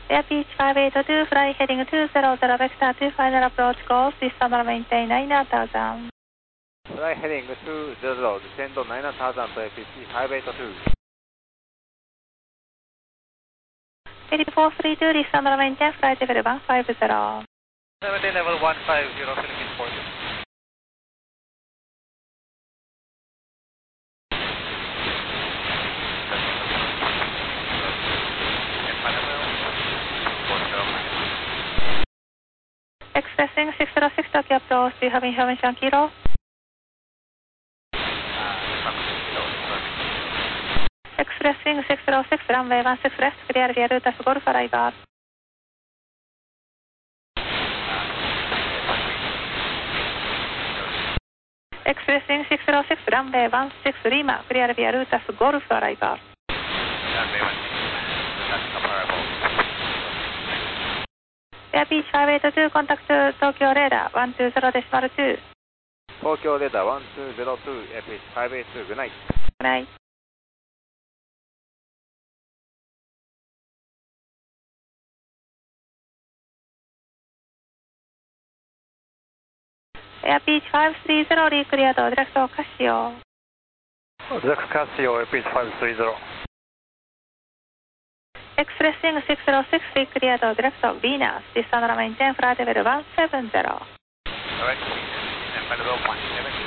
Air Beach 582, fly heading 200 vector to final approach course, descend and maintain 9000. Fly heading 200, descend 9000 to APC 582. 8432, descend and maintain flight level 150. Maintain level 150, Philippines 40. Expressing 606 Tokyo approach, do you have information Kilo? Expressing 606 runway 16 left, clear via route as Golf arrival. Expressing 606 runway 16 Lima, clear via route as Golf arrival. Air Beach 582, contact Tokyo radar 120.2. Tokyo radar 1202, Air Beach 582, good night. Good night. Air Beach 530, cleared direct Casio. Direct Casio, Air Beach 530. Expressing 606, cleared direct Venus, descend and maintain flight level 170. Alright, and level 170.